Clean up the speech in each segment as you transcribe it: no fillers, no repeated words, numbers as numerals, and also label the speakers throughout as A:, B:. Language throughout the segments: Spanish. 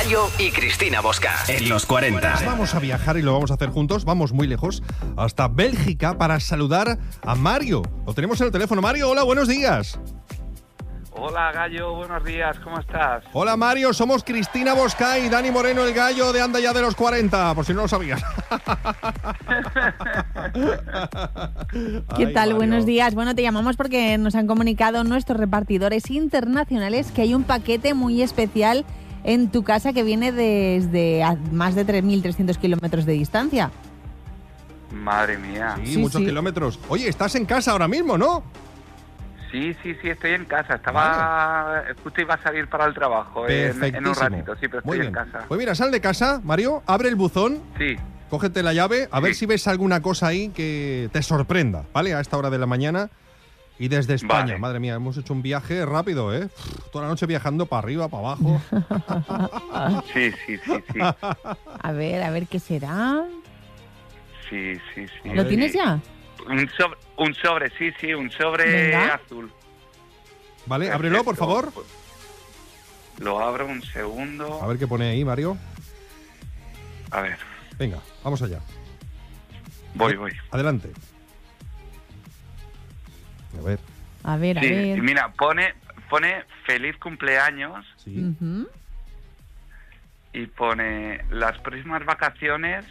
A: Gallo y Cristina Bosca en los 40.
B: Vamos a viajar y lo vamos a hacer juntos, vamos muy lejos, hasta Bélgica para saludar a Mario. Lo tenemos en el teléfono. Mario, hola, buenos días.
C: Hola Gallo, buenos días, ¿cómo estás?
B: Hola Mario, somos Cristina Bosca y Dani Moreno, el Gallo de Anda Ya de los 40, por si no lo sabías.
D: ¿Qué
B: Ay,
D: tal?
B: Mario.
D: Buenos días. Bueno, te llamamos porque nos han comunicado nuestros repartidores internacionales que hay un paquete muy especial en tu casa que viene desde a más de 3.300 kilómetros de distancia.
C: Madre mía.
B: Sí,
D: Sí,
B: muchos
D: sí.
B: kilómetros. Oye, estás en casa ahora mismo, ¿no?
C: Sí, estoy en casa. Estaba... Justo iba a salir para el trabajo en un
B: Perfectísimo.
C: ratito, sí, pero
B: Muy
C: estoy
B: bien.
C: en casa.
B: Pues mira, sal de casa, Mario, abre el buzón,
C: Sí,
B: cógete la llave, a ver
C: Sí.
B: si ves alguna cosa ahí que te sorprenda, ¿vale? A esta hora de la mañana y desde España.
C: Vale.
B: Madre mía, hemos hecho un viaje rápido, ¿eh? Toda la noche viajando para arriba, para abajo.
C: sí.
D: A ver qué será.
C: Sí.
D: ¿Lo tienes ya?
C: Un sobre, sí, un sobre
D: Venga.
C: azul.
B: Vale, ábrelo, por
C: Perfecto.
B: favor.
C: Lo abro un segundo.
B: A ver qué pone ahí, Mario.
C: A ver,
B: Venga, vamos allá.
C: voy.
B: Adelante. A ver,
D: A ver,
C: Sí, mira, pone feliz cumpleaños
B: sí.
D: Ujú.
C: y pone las próximas vacaciones.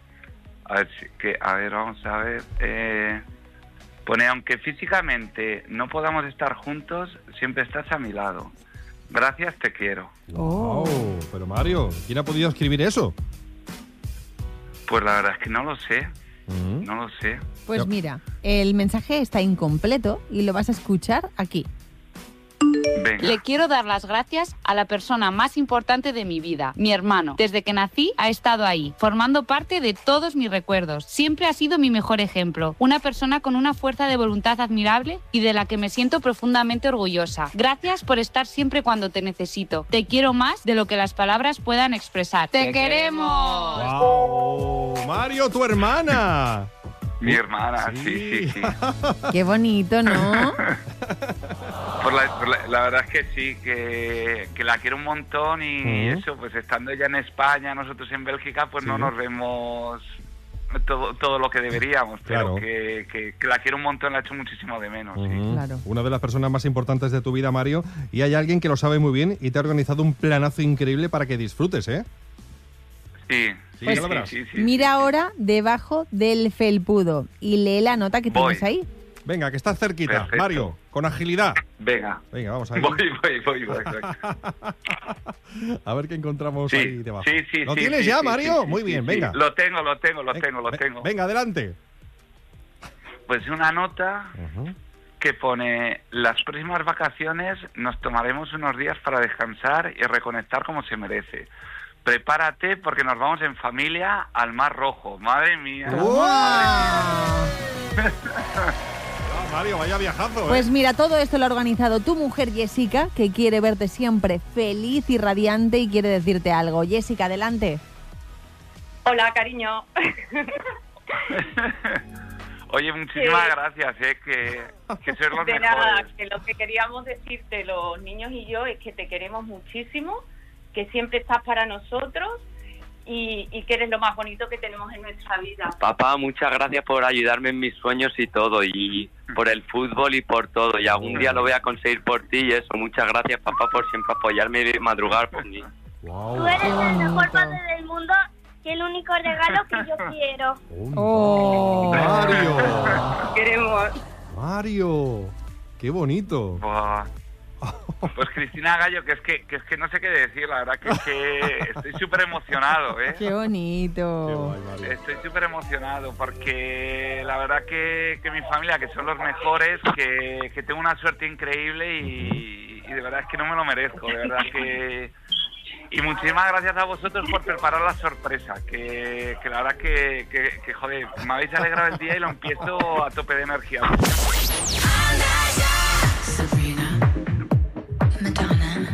C: A ver, vamos a ver. Pone, aunque físicamente no podamos estar juntos, siempre estás a mi lado. Gracias, te quiero.
D: Oh.
B: Wow, pero Mario, ¿quién ha podido escribir eso?
C: Pues la verdad es que no lo sé,
B: Mm.
C: no lo sé.
D: Pues
B: Ya.
D: mira, el mensaje está incompleto y lo vas a escuchar aquí.
C: Venga.
E: Le quiero dar las gracias a la persona más importante de mi vida, mi hermano. Desde que nací ha estado ahí, formando parte de todos mis recuerdos. Siempre ha sido mi mejor ejemplo, una persona con una fuerza de voluntad admirable y de la que me siento profundamente orgullosa. Gracias por estar siempre cuando te necesito. Te quiero más de lo que las palabras puedan expresar. ¡Te queremos!
B: ¡Wow! Mario, tu hermana.
C: Mi hermana, sí.
D: Qué bonito, ¿no?
C: La verdad es que sí, que la quiero un montón y
B: Ujú.
C: eso, pues estando ella en España, nosotros en Bélgica, pues
B: Sí.
C: no nos vemos todo lo que deberíamos,
B: Claro.
C: pero que la quiero un montón, la echo muchísimo de menos. Sí.
B: Ujú.
D: Claro.
B: Una de las personas más importantes de tu vida, Mario, y hay alguien que lo sabe muy bien y te ha organizado un planazo increíble para que disfrutes, ¿eh?
C: Sí,
B: Sí,
C: sí,
B: ya lo verás.
C: sí.
D: Mira ahora debajo del felpudo y lee la nota que
C: Voy.
D: tienes ahí.
B: Venga, que estás cerquita,
C: Perfecto.
B: Mario, con agilidad.
C: Venga,
B: Venga, vamos a ver.
C: voy.
B: A ver qué encontramos
C: Sí,
B: ahí debajo.
C: sí,
B: ¿Lo
C: sí,
B: tienes
C: sí,
B: ya,
C: sí,
B: Mario?
C: sí,
B: Muy
C: sí,
B: bien,
C: sí.
B: venga.
C: Lo tengo.
B: Venga, adelante.
C: Pues una nota que pone, las próximas vacaciones nos tomaremos unos días para descansar y reconectar como se merece. Prepárate porque nos vamos en familia al Mar Rojo. Madre mía.
B: Ah, Mario, vaya viajazo, ¿eh?
D: Pues mira, todo esto lo ha organizado tu mujer Jessica, que quiere verte siempre feliz y radiante y quiere decirte algo. Jessica, adelante.
F: Hola, cariño.
C: Oye, muchísimas
F: Sí.
C: gracias, que sois los
F: De
C: mejores.
F: nada, que lo que queríamos decirte los niños y yo es que te queremos muchísimo, que siempre estás para nosotros y que eres lo más bonito que tenemos en nuestra vida.
G: Papá, muchas gracias por ayudarme en mis sueños y todo, y por el fútbol y por todo, y algún día lo voy a conseguir por ti y eso. Muchas gracias, papá, por siempre apoyarme y madrugar por mí.
B: Wow.
H: Tú eres
D: Qué
H: el mejor
D: bonito.
H: padre del mundo y el único regalo que yo quiero.
D: Oh.
B: Mario,
F: Queremos.
B: Mario, qué bonito.
C: Buah. Pues Cristina Gallo, que es que no sé qué decir, la verdad que es que estoy súper emocionado, ¿eh?
D: Qué bonito.
B: Qué guay, Mario.
C: Estoy súper emocionado porque la verdad que mi familia, que son los mejores, que tengo una suerte increíble y de verdad es que no me lo merezco, de verdad que... Y muchísimas gracias a vosotros por preparar la sorpresa, que la verdad que joder, me habéis alegrado el día y lo empiezo a tope de energía.